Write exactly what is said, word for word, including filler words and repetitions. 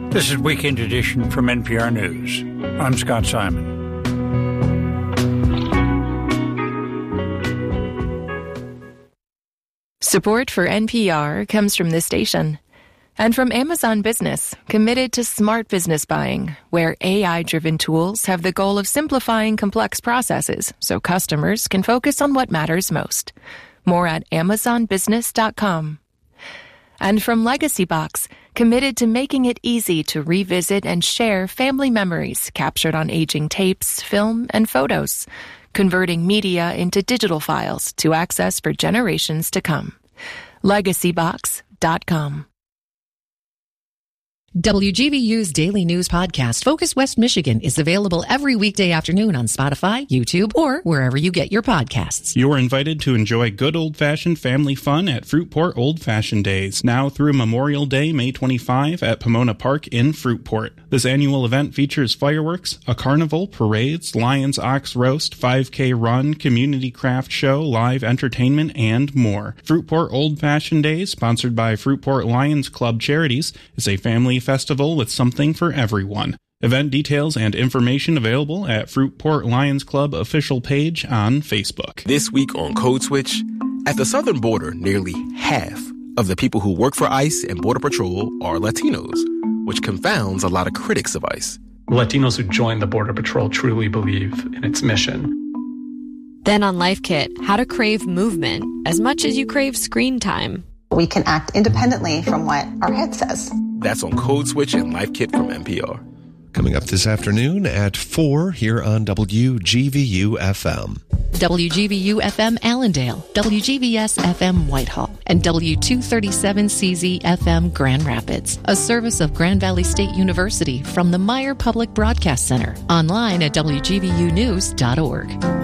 This is Weekend Edition from N P R News. I'm Scott Simon. Support for N P R comes from this station and from Amazon Business, committed to smart business buying, where A I-driven tools have the goal of simplifying complex processes so customers can focus on what matters most. More at amazon business dot com. And from Legacy Box, committed to making it easy to revisit and share family memories captured on aging tapes, film, and photos, converting media into digital files to access for generations to come. legacy box dot com. W G V U's daily news podcast, Focus West Michigan, is available every weekday afternoon on Spotify, YouTube, or wherever you get your podcasts. You are invited to enjoy good old-fashioned family fun at Fruitport Old Fashioned Days, now through Memorial Day, May twenty-fifth, at Pomona Park in Fruitport. This annual event features fireworks, a carnival, parades, Lions Ox Roast, five K run, community craft show, live entertainment, and more. Fruitport Old Fashioned Days, sponsored by Fruitport Lions Club Charities, is a family festival with something for everyone. Event details and information available at Fruitport Lions Club official page on Facebook. This week on Code Switch, at the southern border, nearly half of the people who work for ICE and Border Patrol are Latinos, which confounds a lot of critics of ICE. Latinos who join the Border Patrol truly believe in its mission. Then on Life Kit, how to crave movement as much as you crave screen time. We can act independently from what our head says. That's on Code Switch and Life Kit from N P R. Coming up this afternoon at four here on W G V U F M. W G V U F M Allendale, W G V S F M Whitehall, and W two thirty-seven C Z F M Grand Rapids, a service of Grand Valley State University from the Meyer Public Broadcast Center. Online at W G V U news dot org.